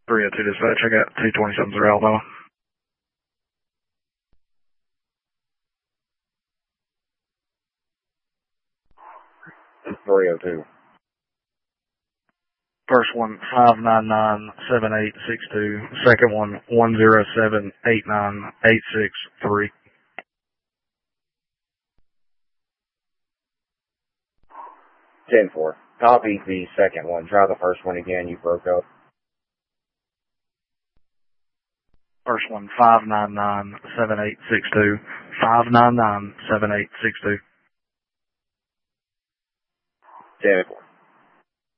302 dispatch, I got 227 Alabama. 302. First one 5997862. Second one 1078986 10-4. Copy the second one. Try the first one again. You broke up. First one 5997862. 5997862. 10-4.